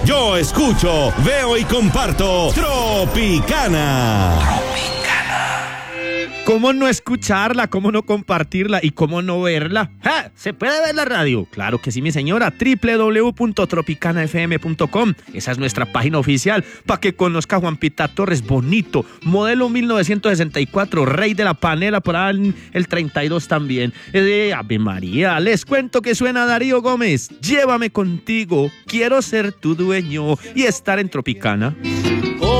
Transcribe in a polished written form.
Yo escucho, veo y comparto Tropicana. ¿Cómo no escucharla? ¿Cómo no compartirla? ¿Y cómo no verla? ¡Ja! ¿Se puede ver la radio? Claro que sí, mi señora. www.tropicanafm.com. Esa es nuestra página oficial para que conozca a Juan Pita Torres. Bonito. Modelo 1964. Rey de la panela por ahí en el 32 también. Ave María. Les cuento que suena Darío Gómez. Llévame contigo. Quiero ser tu dueño y estar en Tropicana.